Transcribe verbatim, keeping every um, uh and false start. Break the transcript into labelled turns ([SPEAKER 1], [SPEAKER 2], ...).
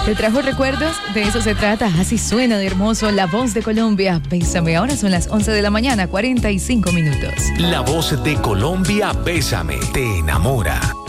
[SPEAKER 1] ¿Te trajo recuerdos? De eso se trata. Así suena de hermoso La Voz de Colombia. Bésame. Ahora son las once de la mañana, cuarenta y cinco minutos.
[SPEAKER 2] La Voz de Colombia, Bésame, te enamora.